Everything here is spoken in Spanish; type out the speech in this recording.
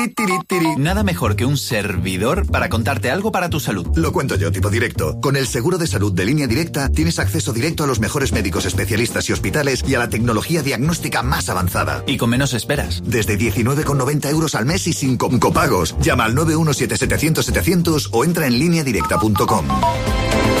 Nada mejor que un servidor para contarte algo para tu salud. Lo cuento yo, tipo directo. Con el seguro de salud de Línea Directa tienes acceso directo a los mejores médicos especialistas y hospitales y a la tecnología diagnóstica más avanzada. Y con menos esperas. Desde 19,90 euros al mes y sin copagos. Llama al 917-700-700 o entra en lineadirecta.com.